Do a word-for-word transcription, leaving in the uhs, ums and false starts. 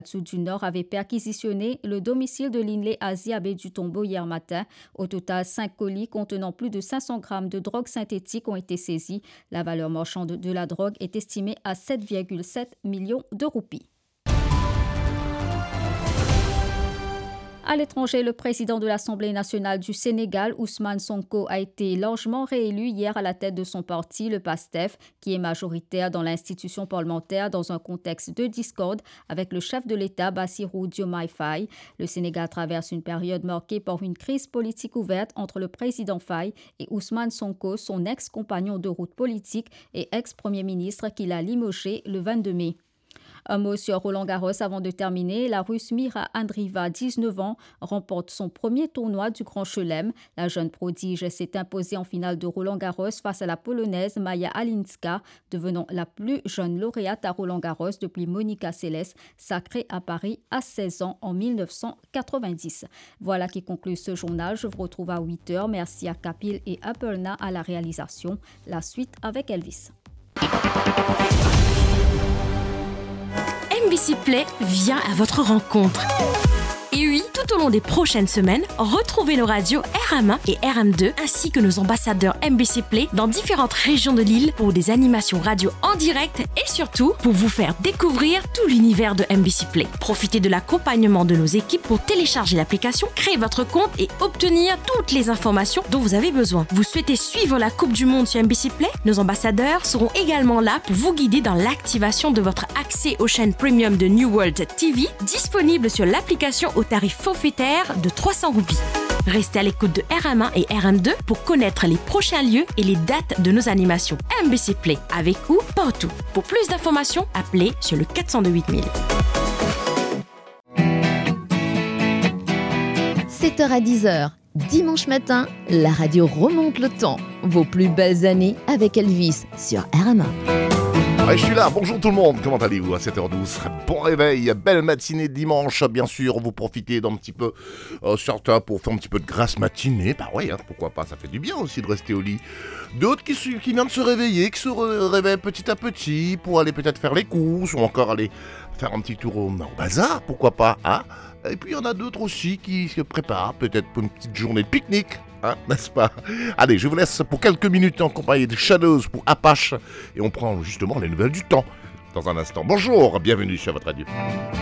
du Nord avait perquisitionné le domicile de Linley Azi à Baie du Tombeau hier matin. Au total, cinq colis contenant plus de cinq cents grammes de drogue synthétique ont été saisis. La valeur marchande de la drogue est estimée à sept virgule sept millions de roupies. À l'étranger, le président de l'Assemblée nationale du Sénégal, Ousmane Sonko, a été largement réélu hier à la tête de son parti, le PASTEF, qui est majoritaire dans l'institution parlementaire dans un contexte de discorde avec le chef de l'État, Bassirou Diomaye Faye. Le Sénégal traverse une période marquée par une crise politique ouverte entre le président Faye et Ousmane Sonko, son ex-compagnon de route politique et ex-premier ministre qu'il a limogé le vingt-deux mai. Un mot sur Roland Garros avant de terminer. La Russe Mira Andreeva, dix-neuf ans, remporte son premier tournoi du Grand Chelem. La jeune prodige s'est imposée en finale de Roland Garros face à la Polonaise Maja Alinska, devenant la plus jeune lauréate à Roland Garros depuis Monica Seles, sacrée à Paris à seize ans en dix-neuf cent quatre-vingt-dix. Voilà qui conclut ce journal. Je vous retrouve à huit heures. Merci à Kapil et Apelna à la réalisation. La suite avec Elvis. M B C Play vient à votre rencontre. Et oui, tout au long des prochaines semaines, retrouvez nos radios R M un et R M deux ainsi que nos ambassadeurs M B C Play dans différentes régions de l'île pour des animations radio en direct et surtout pour vous faire découvrir tout l'univers de M B C Play. Profitez de l'accompagnement de nos équipes pour télécharger l'application, créer votre compte et obtenir toutes les informations dont vous avez besoin. Vous souhaitez suivre la Coupe du Monde sur M B C Play? Nos ambassadeurs seront également là pour vous guider dans l'activation de votre accès aux chaînes premium de New World T V disponible sur l'application au tarif forfaitaire de trois cents roupies. Restez à l'écoute de R M un et R M deux pour connaître les prochains lieux et les dates de nos animations. M B C Play, avec ou partout. Pour plus d'informations, appelez sur le quatre zéro deux huit mille. sept heures à dix heures, dimanche matin, la radio remonte le temps. Vos plus belles années avec Elvis sur R M un. Ouais, je suis là, bonjour tout le monde, comment allez-vous à sept heures douze? Bon réveil, belle matinée de dimanche, bien sûr, vous profitez d'un petit peu, euh, certains pour faire un petit peu de grasse matinée, bah ouais, hein, pourquoi pas, ça fait du bien aussi de rester au lit. D'autres qui, qui viennent de se réveiller, qui se réveillent petit à petit pour aller peut-être faire les courses ou encore aller faire un petit tour au, au bazar, pourquoi pas, hein. Et puis il y en a d'autres aussi qui se préparent peut-être pour une petite journée de pique-nique. Hein, n'est-ce pas? Allez, je vous laisse pour quelques minutes en compagnie de Shadows pour Apache et on prend justement les nouvelles du temps dans un instant. Bonjour, bienvenue sur votre radio.